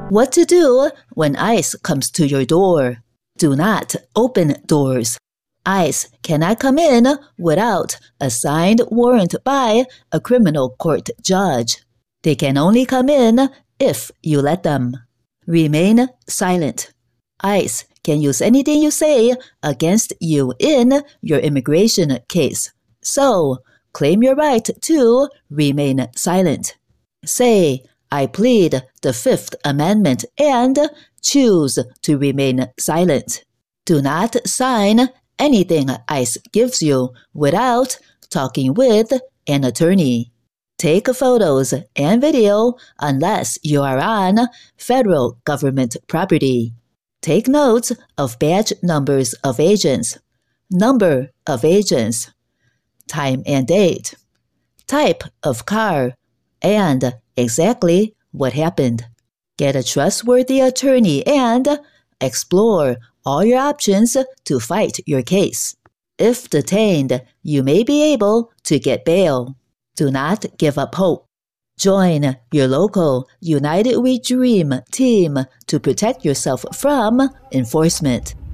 What to do when ICE comes to your door? Do not open doors. ICE cannot come in without a signed warrant by a criminal court judge. They can only come in if you let them. Remain silent. ICE can use anything you say against you in your immigration case. So, claim your right to remain silent. Say, I plead the Fifth Amendment and choose to remain silent. Do not sign anything ICE gives you without talking with an attorney. Take photos and video unless you are on federal government property. Take notes of badge numbers of agents, number of agents, time and date, type of car, and exactly what happened. Get a trustworthy attorney and explore all your options to fight your case. If detained, you may be able to get bail. Do not give up hope. Join your local United We Dream team to protect yourself from enforcement.